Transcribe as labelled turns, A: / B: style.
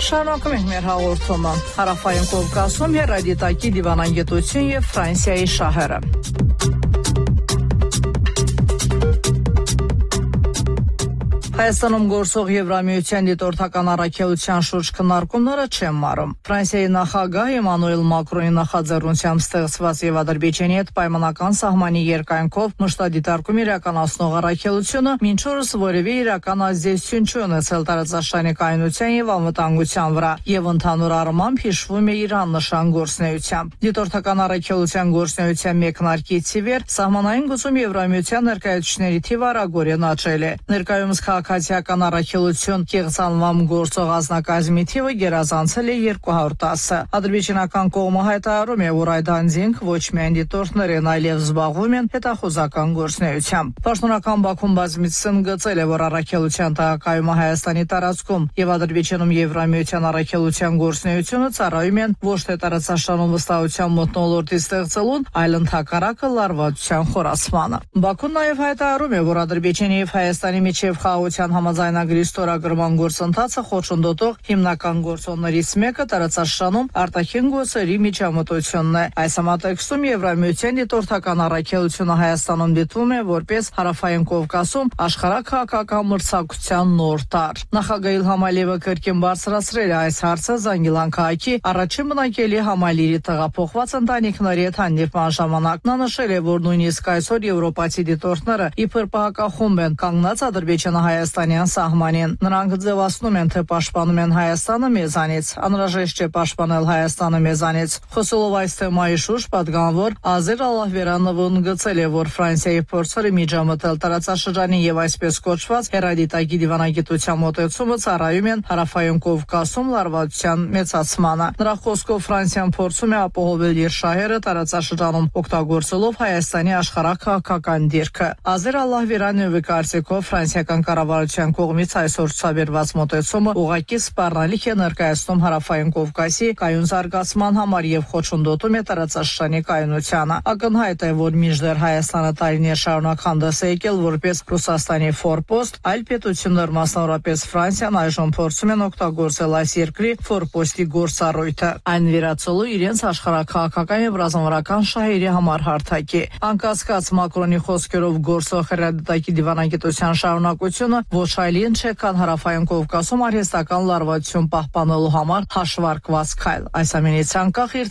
A: Շարունակում ենք մեր հաղորդումը։ Հարավային Կովկասում հեռադիտակի դիվանագիտություն եւ Ֆրանսիայի շահերը։ Հայաստանում գործող Եվրամիության դիտորդական առաքելության շուրջ քննարկումները չեն մարում։ Ֆրանսիայի նախագահ Էմանուել Մակրոնի նախաձեռնությամբ ստեղծված եւ Ադրբեջանի հետ պայմանական սահմանի երկայնքով մշտադիտարկում իրականացնող առաքելությունը մինչ օրս որևէ իրական ազդեցություն չի ունեցել տարածաշրջանի կայունության եւ անվտանգության վրա եւ ընդհանուր առմամբ հիշվում է իր աննշան գործունեությամբ։ Դիտորդական առաքելության գործունեության մեկնարկից ի վեր սահմանային գծում Եվրամիության ներկայացուցիչների թիվը արագորեն աճել է։ Ներկայումս քաղաքացիական առաքելություն կեղծանվամ գործող անձնակազմի թիվը գերազանցել է 210-ը։ Ադրբեջանական կողմը հայտարարում է, որ այդ անձինք ոչ միայն դիտորդներ են, այլև զբաղվում են հետախուզական գործունեությամբ։ Պաշտոնական Բաքուն բազմիցս ընդգծել է, որ առաքելության տեղակայումը Հայաստանի տարածքում եւ Ադրբեջանում Եվրամիության առաքելության գործունեությունը ծառայում են ոչ թե տարածաշրջանում վստահության մթնոլորտի ստեղծելուն, այլ ընդհակառակը լարվածության խորացմանը։ Բաքուն նաեւ հայտարարում է, որ Ադրբեջանի եւ Հայաստանի միջև խաղաղության համաձայնագրի ստորագրման գործընթացը խոչընդոտող հիմնական գործոններից մեկը տարածաշրջանում արտաքին գործերի միջամտությունն է։ Այս համատեքստում Եվրամիության դիտորդական առաքելությունը Հայաստանում դիտվում է որպես Հարավային Կովկասում աշխարհաքաղաքական մրցակցության նոր տարր։ Նախագահ Իլհամ Ալիևը կրկին բարձրացրել է այս հարցը Զանգիլան քաղաքի առաջին բնակելի համալիրի տեղափոխված ընտանիքների հետ հանդիպման ժամանակ։ Նա նշել է, որ նույնիսկ այսօր եվրոպացի դիտորդները իբր պահակախումբ են կանգնած Ադրբեջան-հայաստանյան սահմանին։ Նրանք ձևացնում են, թե պաշտպանում են Հայաստանը մեզանից, անհրաժեշտ չէ պաշտպանել Հայաստանը մեզանից։ Խոսելով այս թեմայի շուրջ, պատգամավոր Ազեր Ալլահվերանովը ընդգծել է, որ Ֆրանսիայի փորձերը միջամտել տարածաշրջանի եւ այսպես կոչված հեռադիտակի դիվանագիտության մոտեցումը ծառայում են Հարավային Կովկասում լարվածության մեծացմանը։ Նրա խոսքով Ֆրանսիան փորձում է ապահովել իր շահերը տարածաշրջանում օգտագործելով Հայաստանի աշխարհաքաղաքական դիրքը։ Ազեր Ալլահվերանովի կարծիքով ֆրանսիական կառավարության կողմից այսօր ցուցաբերված մոտեցումը ուղղակի սպառնալիք է ներկայացնում Հարավային Կովկասի կայուն զարգացման համար եւ խոչընդոտում է տարածաշրջանի կայունությանը։ Ակնհայտ է, որ մինչդեռ Հայաստանը տարիներ շարունակ հանդես է եկել որպես Ռուսաստանի ֆորպոստ, այլ պետություններ, մասնավորապես Ֆրանսիան, այժմ փորձում են օգտագործել այս երկրի ֆորպոստի գործառույթը, այն վերածելու իրենց աշխարհաքաղաքական եւ ռազմավարական շահերի համար հարթակի։ Անկասկած Մակրոնի խոսքերով գործող հեռադիտակի դիվանագիտության շարունակությունը ոչ այլ ինչ է, քան Հարավային Կովկասում արհեստական լարվածություն պահպանելու համար հաշվարկված քայլ։ Այս ամենից անկախ իր